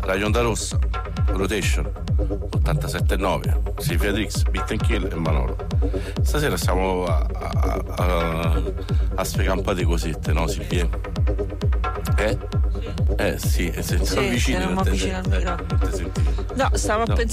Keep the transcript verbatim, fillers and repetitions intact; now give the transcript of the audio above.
Radio Onda Rossa, Rotation ottantasette nove, Silvia Drix, Beat and Kill e Manolo. Stasera stiamo a, a, a, a spiegare un po' di cosette, no Silvia? Eh? Eh sì, e se sì, ti avvicini non non mi avvicino al microfono. No, stavo a no. pensare